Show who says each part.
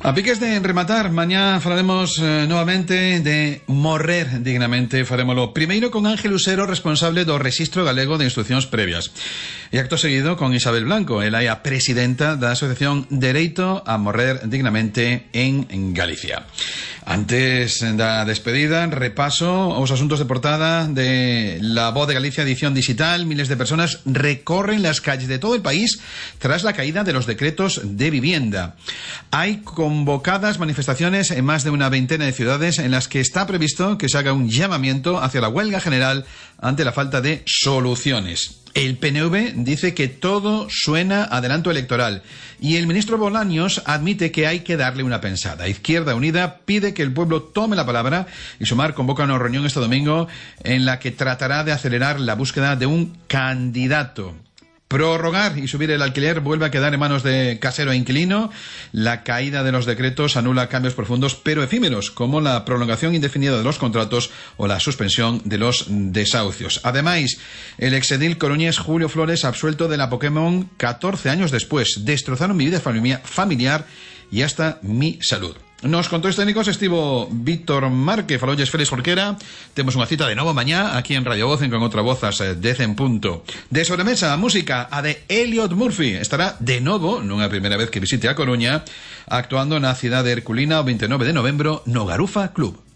Speaker 1: A piques de rematar, mañá falaremos novamente de morrer dignamente. Farémolo primeiro con Ángel Usero, responsable do Rexistro Galego de Instruccións Previas. E acto seguido con Isabel Blanco, ela é a presidenta da Asociación Dereito a Morrer Dignamente en Galicia. Antes da despedida, repaso aos asuntos de portada de La Voz de Galicia edición digital. Miles de personas recorren las calles de todo el país tras la caída de los decretos de vivienda. Hay convocadas manifestaciones en más de una veintena de ciudades en las que está previsto que se haga un llamamiento hacia la huelga general ante la falta de soluciones. El PNV dice que todo suena a adelanto electoral y el ministro Bolaños admite que hay que darle una pensada. Izquierda Unida pide que el pueblo tome la palabra y Sumar convoca una reunión este domingo en la que tratará de acelerar la búsqueda de un candidato. Prorrogar y subir el alquiler vuelve a quedar en manos de casero e inquilino. La caída de los decretos anula cambios profundos pero efímeros, como la prolongación indefinida de los contratos o la suspensión de los desahucios. Además, el exedil coruñés Julio Flores absuelto de la Pokémon 14 años después. Destrozaron mi vida familiar y hasta mi salud. Nos controles técnicos estivo Víctor Márquez, falolles Félix Jorquera. Temos unha cita de novo mañá aquí en Radio Voz con outra voz ás 10 en punto. De sobremesa, música, a de Elliot Murphy. Estará de novo, non a primeira vez que visite a Coruña, actuando na cidade herculina o 29 de novembro no Garufa Club.